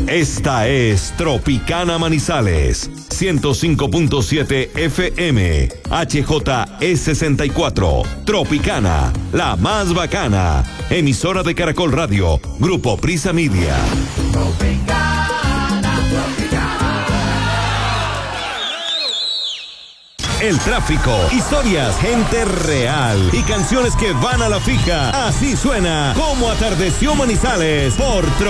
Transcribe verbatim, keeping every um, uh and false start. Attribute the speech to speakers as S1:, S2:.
S1: Esta es Tropicana Manizales, ciento cinco punto siete F M, H J E sesenta y cuatro, Tropicana, la más bacana, emisora de Caracol Radio, Grupo Prisa Media.
S2: Tropicana, Tropicana.
S1: El tráfico, historias, gente real y canciones que van a la fija. Así suena Como Atardeció Manizales por